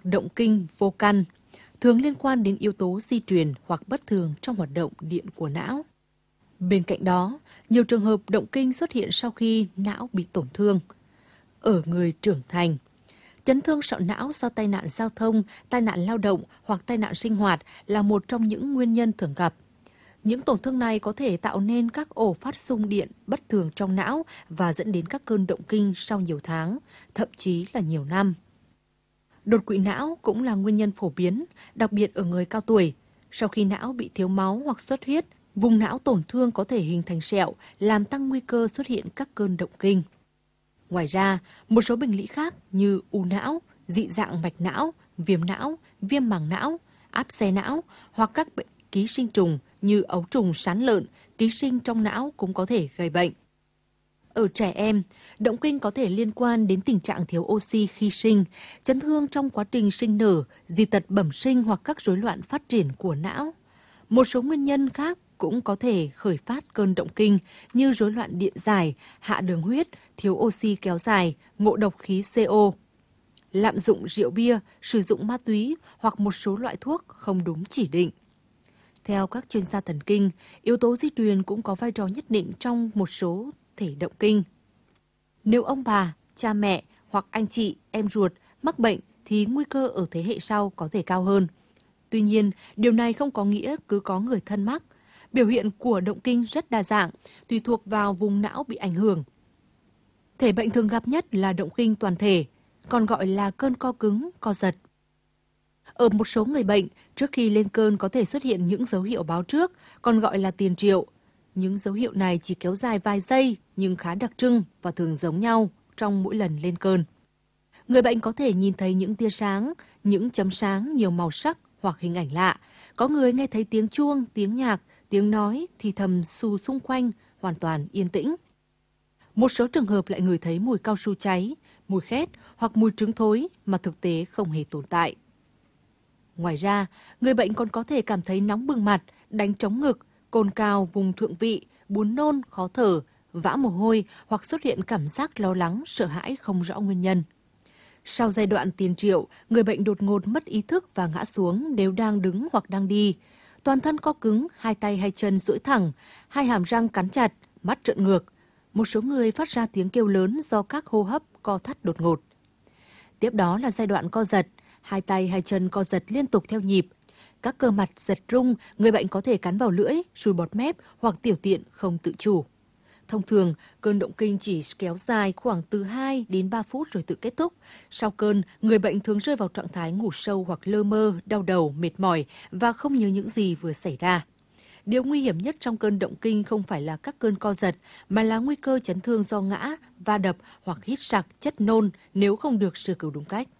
hoặc động kinh vô căn, thường liên quan đến yếu tố di truyền hoặc bất thường trong hoạt động điện của não. Bên cạnh đó, nhiều trường hợp động kinh xuất hiện sau khi não bị tổn thương. Ở người trưởng thành, chấn thương sọ não do tai nạn giao thông, tai nạn lao động hoặc tai nạn sinh hoạt là một trong những nguyên nhân thường gặp. Những tổn thương này có thể tạo nên các ổ phát xung điện bất thường trong não và dẫn đến các cơn động kinh sau nhiều tháng, thậm chí là nhiều năm. Đột quỵ não cũng là nguyên nhân phổ biến, đặc biệt ở người cao tuổi. Sau khi não bị thiếu máu hoặc xuất huyết, vùng não tổn thương có thể hình thành sẹo, làm tăng nguy cơ xuất hiện các cơn động kinh. Ngoài ra, một số bệnh lý khác như u não, dị dạng mạch não, viêm màng não, áp xe não hoặc các bệnh ký sinh trùng như ấu trùng sán lợn, ký sinh trong não cũng có thể gây bệnh. Ở trẻ em, động kinh có thể liên quan đến tình trạng thiếu oxy khi sinh, chấn thương trong quá trình sinh nở, dị tật bẩm sinh hoặc các rối loạn phát triển của não. Một số nguyên nhân khác cũng có thể khởi phát cơn động kinh như rối loạn điện giải, hạ đường huyết, thiếu oxy kéo dài, ngộ độc khí CO, lạm dụng rượu bia, sử dụng ma túy hoặc một số loại thuốc không đúng chỉ định. Theo các chuyên gia thần kinh, yếu tố di truyền cũng có vai trò nhất định trong một số thể động kinh. Nếu ông bà, cha mẹ hoặc anh chị, em ruột mắc bệnh thì nguy cơ ở thế hệ sau có thể cao hơn. Tuy nhiên, điều này không có nghĩa cứ có người thân mắc. Biểu hiện của động kinh rất đa dạng, tùy thuộc vào vùng não bị ảnh hưởng. Thể bệnh thường gặp nhất là động kinh toàn thể, còn gọi là cơn co cứng, co giật. Ở một số người bệnh, trước khi lên cơn có thể xuất hiện những dấu hiệu báo trước, còn gọi là tiền triệu. Những dấu hiệu này chỉ kéo dài vài giây nhưng khá đặc trưng và thường giống nhau trong mỗi lần lên cơn. Người bệnh có thể nhìn thấy những tia sáng, những chấm sáng nhiều màu sắc hoặc hình ảnh lạ. Có người nghe thấy tiếng chuông, tiếng nhạc, tiếng nói thì thầm xung quanh hoàn toàn yên tĩnh. Một số trường hợp lại ngửi thấy mùi cao su cháy, mùi khét hoặc mùi trứng thối mà thực tế không hề tồn tại. Ngoài ra, người bệnh còn có thể cảm thấy nóng bừng mặt, đánh trống ngực, cồn cào vùng thượng vị, buồn nôn, khó thở, vã mồ hôi hoặc xuất hiện cảm giác lo lắng, sợ hãi không rõ nguyên nhân. Sau giai đoạn tiền triệu, người bệnh đột ngột mất ý thức và ngã xuống nếu đang đứng hoặc đang đi. Toàn thân co cứng, hai tay hai chân duỗi thẳng, hai hàm răng cắn chặt, mắt trợn ngược. Một số người phát ra tiếng kêu lớn do các hô hấp co thắt đột ngột. Tiếp đó là giai đoạn co giật, hai tay hai chân co giật liên tục theo nhịp. Các cơ mặt giật rung, người bệnh có thể cắn vào lưỡi, sùi bọt mép hoặc tiểu tiện không tự chủ. Thông thường, cơn động kinh chỉ kéo dài khoảng từ 2 đến 3 phút rồi tự kết thúc. Sau cơn, người bệnh thường rơi vào trạng thái ngủ sâu hoặc lơ mơ, đau đầu, mệt mỏi và không nhớ những gì vừa xảy ra. Điều nguy hiểm nhất trong cơn động kinh không phải là các cơn co giật, mà là nguy cơ chấn thương do ngã, va đập hoặc hít sặc, chất nôn nếu không được sơ cứu đúng cách.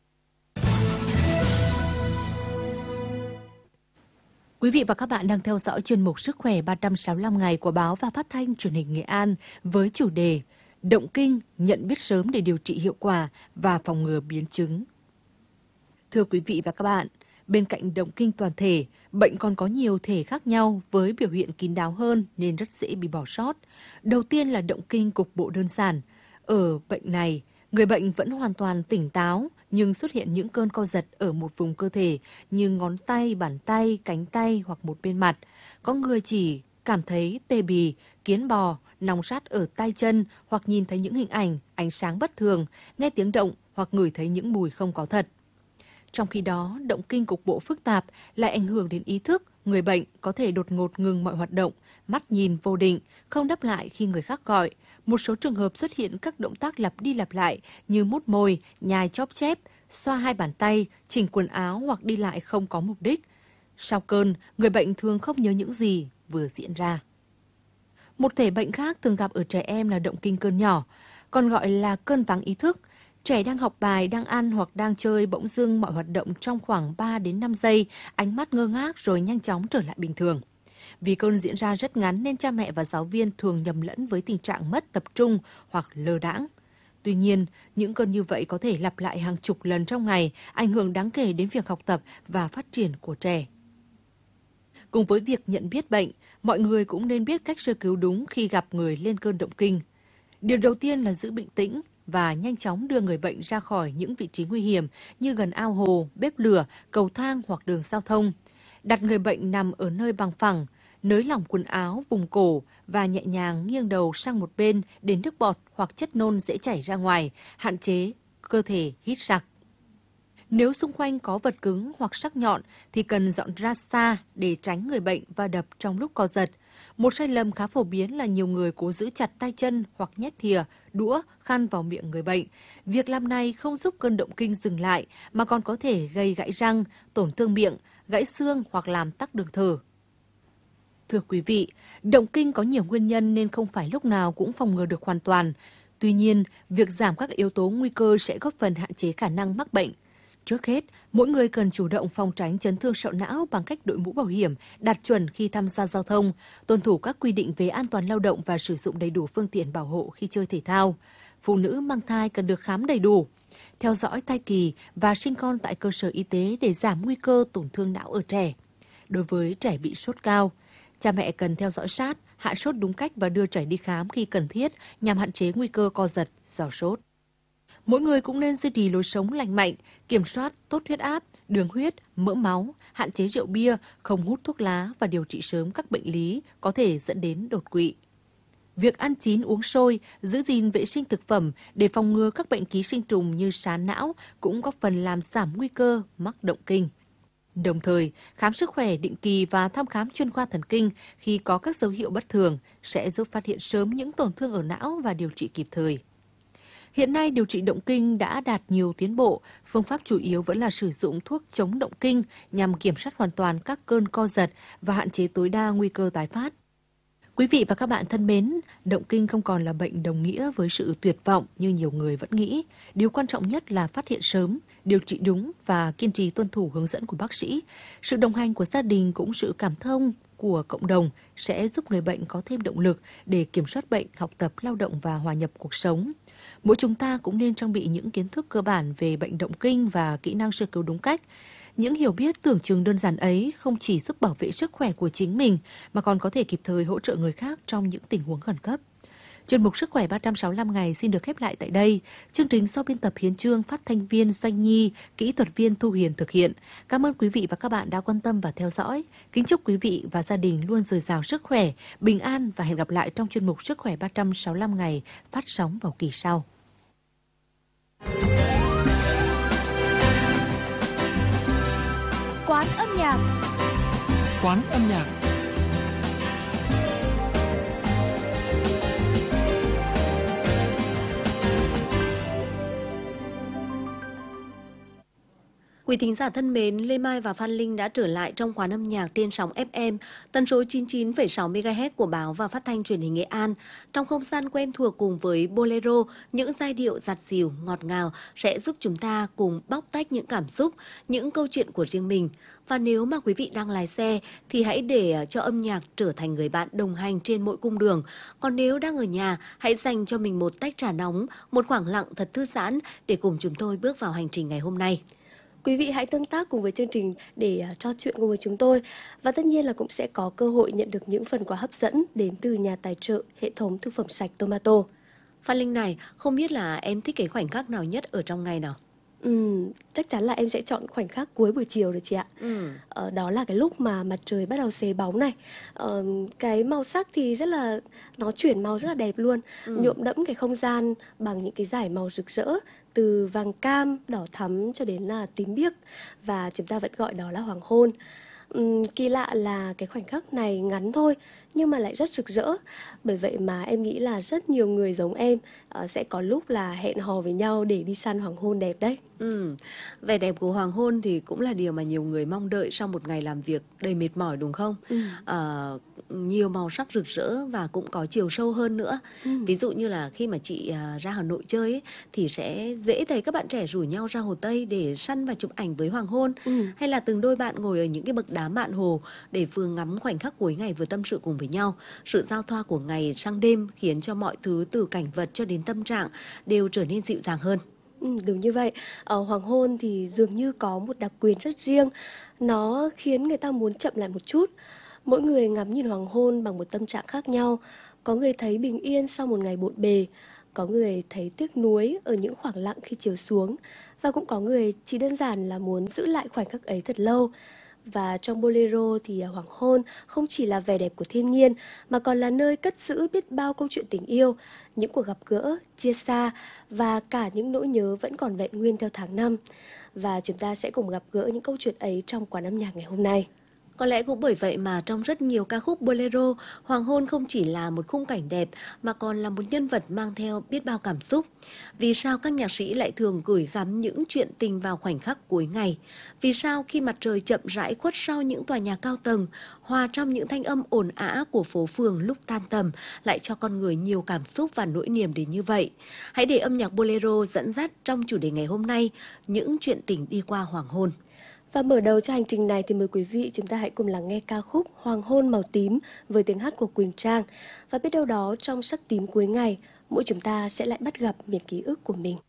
Quý vị và các bạn đang theo dõi chuyên mục Sức khỏe 365 ngày của Báo và Phát thanh Truyền hình Nghệ An với chủ đề Động kinh, nhận biết sớm để điều trị hiệu quả và phòng ngừa biến chứng. Thưa quý vị và các bạn, bên cạnh động kinh toàn thể, bệnh còn có nhiều thể khác nhau với biểu hiện kín đáo hơn nên rất dễ bị bỏ sót. Đầu tiên là động kinh cục bộ đơn giản. Ở bệnh này, người bệnh vẫn hoàn toàn tỉnh táo nhưng xuất hiện những cơn co giật ở một vùng cơ thể như ngón tay, bàn tay, cánh tay hoặc một bên mặt. Có người chỉ cảm thấy tê bì, kiến bò, nóng rát ở tay chân hoặc nhìn thấy những hình ảnh, ánh sáng bất thường, nghe tiếng động hoặc ngửi thấy những mùi không có thật. Trong khi đó, động kinh cục bộ phức tạp lại ảnh hưởng đến ý thức, người bệnh có thể đột ngột ngừng mọi hoạt động, mắt nhìn vô định, không đáp lại khi người khác gọi. Một số trường hợp xuất hiện các động tác lặp đi lặp lại như mút môi, nhai chóp chép, xoa hai bàn tay, chỉnh quần áo hoặc đi lại không có mục đích. Sau cơn, người bệnh thường không nhớ những gì vừa diễn ra. Một thể bệnh khác thường gặp ở trẻ em là động kinh cơn nhỏ, còn gọi là cơn vắng ý thức. Trẻ đang học bài, đang ăn hoặc đang chơi bỗng dưng mọi hoạt động trong khoảng 3 đến 5 giây, ánh mắt ngơ ngác rồi nhanh chóng trở lại bình thường. Vì cơn diễn ra rất ngắn nên cha mẹ và giáo viên thường nhầm lẫn với tình trạng mất tập trung hoặc lơ đãng. Tuy nhiên, những cơn như vậy có thể lặp lại hàng chục lần trong ngày, ảnh hưởng đáng kể đến việc học tập và phát triển của trẻ. Cùng với việc nhận biết bệnh, mọi người cũng nên biết cách sơ cứu đúng khi gặp người lên cơn động kinh. Điều đầu tiên là giữ bình tĩnh, và nhanh chóng đưa người bệnh ra khỏi những vị trí nguy hiểm như gần ao hồ, bếp lửa, cầu thang hoặc đường giao thông. Đặt người bệnh nằm ở nơi bằng phẳng, nới lỏng quần áo, vùng cổ và nhẹ nhàng nghiêng đầu sang một bên để nước bọt hoặc chất nôn dễ chảy ra ngoài, hạn chế cơ thể hít sặc. Nếu xung quanh có vật cứng hoặc sắc nhọn thì cần dọn ra xa để tránh người bệnh va đập trong lúc co giật. Một sai lầm khá phổ biến là nhiều người cố giữ chặt tay chân hoặc nhét thìa, đũa, khăn vào miệng người bệnh. Việc làm này không giúp cơn động kinh dừng lại mà còn có thể gây gãy răng, tổn thương miệng, gãy xương hoặc làm tắc đường thở. Thưa quý vị, động kinh có nhiều nguyên nhân nên không phải lúc nào cũng phòng ngừa được hoàn toàn. Tuy nhiên, việc giảm các yếu tố nguy cơ sẽ góp phần hạn chế khả năng mắc bệnh. Trước hết, mỗi người cần chủ động phòng tránh chấn thương sọ não bằng cách đội mũ bảo hiểm, đạt chuẩn khi tham gia giao thông, tuân thủ các quy định về an toàn lao động và sử dụng đầy đủ phương tiện bảo hộ khi chơi thể thao. Phụ nữ mang thai cần được khám đầy đủ, theo dõi thai kỳ và sinh con tại cơ sở y tế để giảm nguy cơ tổn thương não ở trẻ. Đối với trẻ bị sốt cao, cha mẹ cần theo dõi sát, hạ sốt đúng cách và đưa trẻ đi khám khi cần thiết nhằm hạn chế nguy cơ co giật do sốt. Mỗi người cũng nên duy trì lối sống lành mạnh, kiểm soát tốt huyết áp, đường huyết, mỡ máu, hạn chế rượu bia, không hút thuốc lá và điều trị sớm các bệnh lý có thể dẫn đến đột quỵ. Việc ăn chín uống sôi, giữ gìn vệ sinh thực phẩm để phòng ngừa các bệnh ký sinh trùng như sán não cũng góp phần làm giảm nguy cơ mắc động kinh. Đồng thời, khám sức khỏe định kỳ và thăm khám chuyên khoa thần kinh khi có các dấu hiệu bất thường sẽ giúp phát hiện sớm những tổn thương ở não và điều trị kịp thời. Hiện nay, điều trị động kinh đã đạt nhiều tiến bộ, phương pháp chủ yếu vẫn là sử dụng thuốc chống động kinh nhằm kiểm soát hoàn toàn các cơn co giật và hạn chế tối đa nguy cơ tái phát. Quý vị và các bạn thân mến, động kinh không còn là bệnh đồng nghĩa với sự tuyệt vọng như nhiều người vẫn nghĩ. Điều quan trọng nhất là phát hiện sớm, điều trị đúng và kiên trì tuân thủ hướng dẫn của bác sĩ. Sự đồng hành của gia đình cũng sự cảm thông của cộng đồng sẽ giúp người bệnh có thêm động lực để kiểm soát bệnh, học tập, lao động và hòa nhập cuộc sống. Mỗi chúng ta cũng nên trang bị những kiến thức cơ bản về bệnh động kinh và kỹ năng sơ cứu đúng cách. Những hiểu biết tưởng chừng đơn giản ấy không chỉ giúp bảo vệ sức khỏe của chính mình mà còn có thể kịp thời hỗ trợ người khác trong những tình huống khẩn cấp. Chuyên mục Sức khỏe 365 ngày xin được khép lại tại đây. Chương trình do biên tập Hiến Chương, phát thanh viên Doanh Nhi, kỹ thuật viên Thu Hiền thực hiện. Cảm ơn quý vị và các bạn đã quan tâm và theo dõi. Kính chúc quý vị và gia đình luôn dồi dào sức khỏe, bình an và hẹn gặp lại trong chuyên mục Sức khỏe 365 ngày phát sóng vào kỳ sau. Quán âm nhạc. Quán âm nhạc. Quý thính giả thân mến, Lê Mai và Phan Linh đã trở lại trong quán âm nhạc trên sóng FM, tần số 99,6 MHz của báo và phát thanh truyền hình Nghệ An. Trong không gian quen thuộc cùng với bolero, những giai điệu dạt dìu, ngọt ngào sẽ giúp chúng ta cùng bóc tách những cảm xúc, những câu chuyện của riêng mình. Và nếu mà quý vị đang lái xe thì hãy để cho âm nhạc trở thành người bạn đồng hành trên mỗi cung đường. Còn nếu đang ở nhà, hãy dành cho mình một tách trà nóng, một khoảng lặng thật thư giãn để cùng chúng tôi bước vào hành trình ngày hôm nay. Quý vị hãy tương tác cùng với chương trình để trò chuyện cùng với chúng tôi. Và tất nhiên là cũng sẽ có cơ hội nhận được những phần quà hấp dẫn đến từ nhà tài trợ hệ thống thực phẩm sạch Tomato. Phan Linh này, không biết là em thích cái khoảnh khắc nào nhất ở trong ngày nào? Chắc chắn là em sẽ chọn khoảnh khắc cuối buổi chiều rồi chị ạ. Đó là cái lúc mà mặt trời bắt đầu xế bóng này. Cái màu sắc thì nó chuyển màu rất là đẹp luôn, nhuộm đẫm cái không gian bằng những cái dải màu rực rỡ, từ vàng cam, đỏ thắm cho đến là tím biếc, và chúng ta vẫn gọi đó là hoàng hôn. Kỳ lạ là cái khoảnh khắc này ngắn thôi nhưng mà lại rất rực rỡ. Bởi vậy mà em nghĩ là rất nhiều người giống em sẽ có lúc là hẹn hò với nhau để đi săn hoàng hôn đẹp đấy. Vẻ đẹp của hoàng hôn thì cũng là điều mà nhiều người mong đợi sau một ngày làm việc đầy mệt mỏi, đúng không? Nhiều màu sắc rực rỡ và cũng có chiều sâu hơn nữa. Ví dụ như là khi mà chị ra Hà Nội chơi ấy, thì sẽ dễ thấy các bạn trẻ rủ nhau ra Hồ Tây để săn và chụp ảnh với hoàng hôn. Hay là từng đôi bạn ngồi ở những cái bậc đá mạn hồ để vừa ngắm khoảnh khắc cuối ngày vừa tâm sự cùng với nhau. Sự giao thoa của ngày sang đêm khiến cho mọi thứ từ cảnh vật cho đến tâm trạng đều trở nên dịu dàng hơn. Đúng như vậy. Hoàng hôn thì dường như có một đặc quyền rất riêng. Nó khiến người ta muốn chậm lại một chút. Mỗi người ngắm nhìn hoàng hôn bằng một tâm trạng khác nhau. Có người thấy bình yên sau một ngày bộn bề, có người thấy tiếc nuối ở những khoảng lặng khi chiều xuống, và cũng có người chỉ đơn giản là muốn giữ lại khoảnh khắc ấy thật lâu. Và trong Bolero thì hoàng hôn không chỉ là vẻ đẹp của thiên nhiên mà còn là nơi cất giữ biết bao câu chuyện tình yêu, những cuộc gặp gỡ, chia xa và cả những nỗi nhớ vẫn còn vẹn nguyên theo tháng năm. Và chúng ta sẽ cùng gặp gỡ những câu chuyện ấy trong quán âm nhạc ngày hôm nay. Có lẽ cũng bởi vậy mà trong rất nhiều ca khúc bolero, hoàng hôn không chỉ là một khung cảnh đẹp mà còn là một nhân vật mang theo biết bao cảm xúc. Vì sao các nhạc sĩ lại thường gửi gắm những chuyện tình vào khoảnh khắc cuối ngày? Vì sao khi mặt trời chậm rãi khuất sau những tòa nhà cao tầng, hòa trong những thanh âm ồn ào của phố phường lúc tan tầm lại cho con người nhiều cảm xúc và nỗi niềm đến như vậy? Hãy để âm nhạc bolero dẫn dắt trong chủ đề ngày hôm nay, những chuyện tình đi qua hoàng hôn. Và mở đầu cho hành trình này thì mời quý vị chúng ta hãy cùng lắng nghe ca khúc Hoàng hôn màu tím với tiếng hát của Quỳnh Trang. Và biết đâu đó trong sắc tím cuối ngày, mỗi chúng ta sẽ lại bắt gặp miền ký ức của mình.